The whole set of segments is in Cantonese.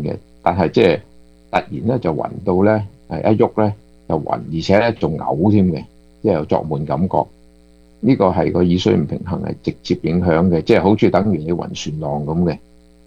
嘅，但係即係突然咧就暈到咧一喐咧就暈，而且咧仲嘔添嘅，即係有作悶感覺。呢個係個耳水唔平衡係直接影響嘅，即係好似等於你暈船浪咁嘅。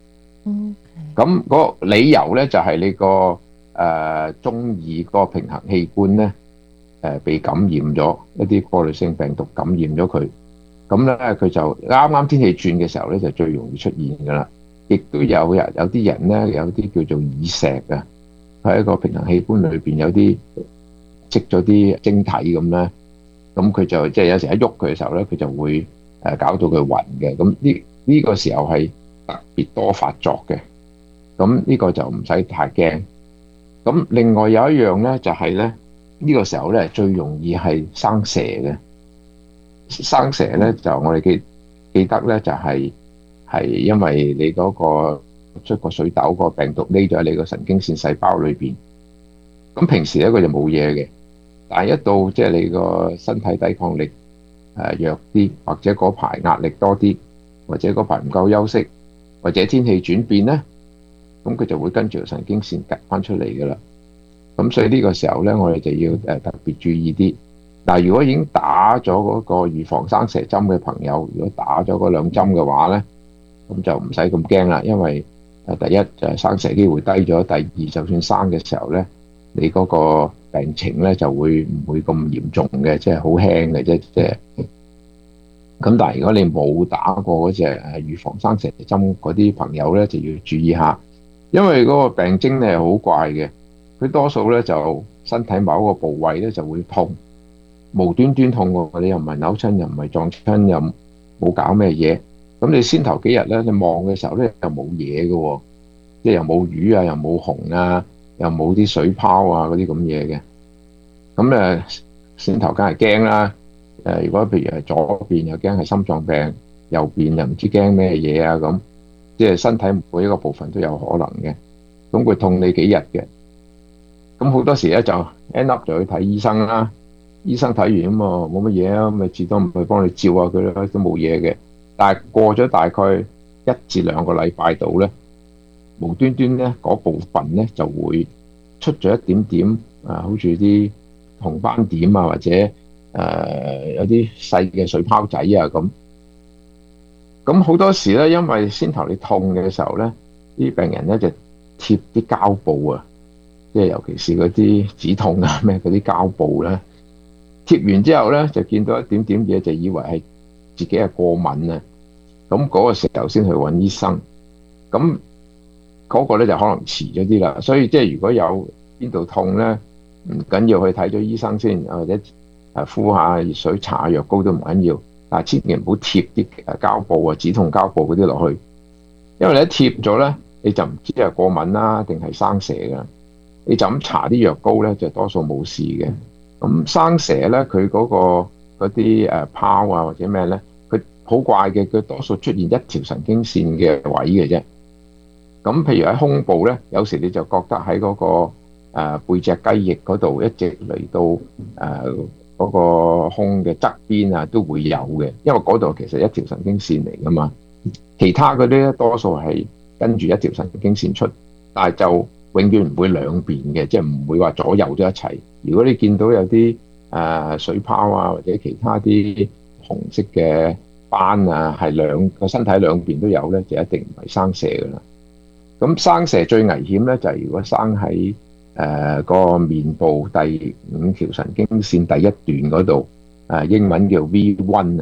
OK。 咁個理由咧就係你個中耳個平衡器官咧被感染咗一啲過濾性病毒感染咗佢，咁咧佢就啱啱天氣轉嘅時候咧就最容易出現㗎啦。亦都有啲人咧有啲叫做耳石啊，喺一個平衡器官裏邊有啲積咗啲晶體咁咧，咁佢就即係有時一喐佢嘅時候咧，佢就會搞到佢暈嘅。咁呢個時候係特別多發作嘅，咁呢個就唔使太驚。咁另外有一樣咧就係咧呢個時候咧最容易係生蛇嘅。生蛇咧就我哋記得咧就係因為你嗰個出個水痘個病毒匿咗喺你個神經線細胞裏邊。咁平時咧佢就冇嘢嘅，但係一到即係你個身體抵抗力弱啲，或者嗰排壓力多啲，或者嗰排唔夠休息，或者天氣轉變咧，咁佢就會跟住個神經線夾翻出嚟噶啦。咁所以呢個時候咧，我哋就要特別注意啲。嗱，如果已經打咗嗰個預防生蛇針嘅朋友，如果打咗嗰兩針嘅話咧，咁就唔使咁驚啦，因為第一就係生蛇機會低咗，第二就算生嘅時候咧，你嗰個病情咧就會唔會咁嚴重嘅，即係好輕嘅啫，即係。咁但係如果你冇打過嗰隻預防生蛇針嗰啲朋友咧，就要注意下，因為嗰個病徵咧係好怪嘅，佢多數咧就身體某一個部位咧就會痛，無端端痛喎，你又唔係扭親，又唔係撞親，又冇搞咩嘢，咁你先頭幾日咧，你望嘅時候咧又冇嘢嘅喎，即係又冇瘀啊，又冇紅啊，又冇啲水泡啊嗰啲咁嘢嘅，咁先頭梗係驚啦。如果譬如係左邊又驚係心臟病，右邊又唔知驚咩嘢啊咁，即係身體每一個部分都有可能嘅。咁佢痛你幾日嘅，咁好多時咧就 end up 就去睇醫生啦。醫生睇完咁啊冇乜嘢啊，咪至多咪幫你照下佢啦，都冇嘢嘅。但係過咗大概1至2個禮拜度咧，無端端咧嗰部分咧就會出咗一點點好似啲紅斑點啊，或者有啲細嘅水泡仔啊咁。咁好多時咧，因為先頭你痛嘅時候咧，啲病人咧就貼啲膠布啊，即係尤其是嗰啲止痛啊咩嗰啲膠布咧，貼完之後咧就見到一點點嘢，就以為係自己係過敏啊。咁嗰個時候先去揾醫生。咁嗰個咧就可能遲咗啲啦。所以即係如果有邊度痛咧，唔緊要去睇咗醫生先，或者敷下熱水、搽下藥膏都唔緊要。但係千祈唔好貼啲膠布啊、止痛膠布嗰啲落去，因為你一貼咗咧，你就唔知係過敏啦定係生蛇㗎。你就咁搽啲藥膏咧，就多數冇事嘅。咁生蛇咧，佢嗰個嗰啲泡啊或者咩咧，佢好怪嘅，佢多數出現一條神經線嘅位嘅啫。咁譬如喺胸部咧，有時你就覺得喺嗰個背脊雞翼嗰度一直嚟到嗰個胸嘅側邊啊，都會有嘅，因為嗰度其實一條神經線嚟噶嘛。其他嗰啲咧，多數係跟住一條神經線出，但係就永遠唔會兩邊嘅，即係唔會話左右都一齊。如果你見到有啲水泡啊，或者其他啲紅色嘅斑啊，係兩個身體兩邊都有咧，就一定唔係生蛇噶啦。咁生蛇最危險咧，就係如果生喺個面部第5條神經線第一段嗰度，英文叫 V1 啊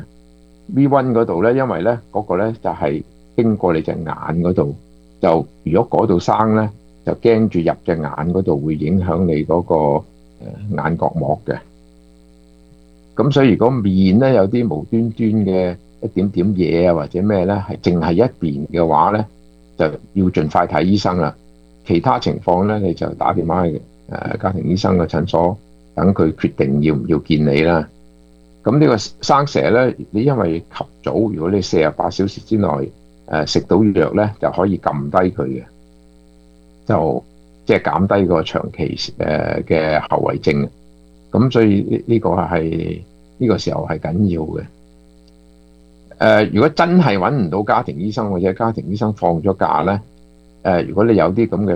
，V1嗰度咧，因為咧嗰個咧就係經過你隻眼嗰度，就如果嗰度生咧，就驚住入隻眼嗰度會影響你嗰個眼角膜嘅。咁所以如果面咧有啲無端端嘅一點點嘢啊，或者咩咧，係淨係一邊嘅話咧，就要盡快睇醫生啦。其他情況咧，你就打電話去家庭醫生嘅診所，等佢決定要唔要見你啦。咁呢個生蛇咧，你因為及早，如果你48小時之內食到藥咧，就可以撳低佢嘅，就即係減低個長期嘅後遺症。咁所以呢個係呢個時候係緊要嘅。如果真係揾唔到家庭醫生，或者家庭醫生放咗假咧，如果你有啲咁嘅